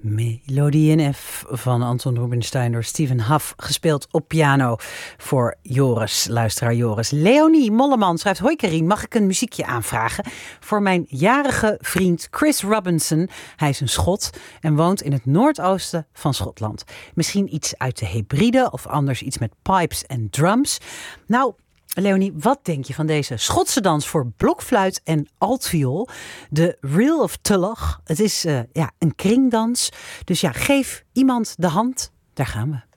Melodie in F van Anton Rubinstein door Stephen Huff, gespeeld op piano voor Joris, luisteraar Joris. Leonie Molleman schrijft: hoi Karien, mag ik een muziekje aanvragen voor mijn jarige vriend Chris Robinson? Hij is een Schot en woont in het noordoosten van Schotland. Misschien iets uit de Hebride of anders iets met pipes en drums. Nou, Leonie, wat denk je van deze Schotse dans voor blokfluit en altviool? De Reel of Tullach. Het is een kringdans. Dus ja, geef iemand de hand. Daar gaan we.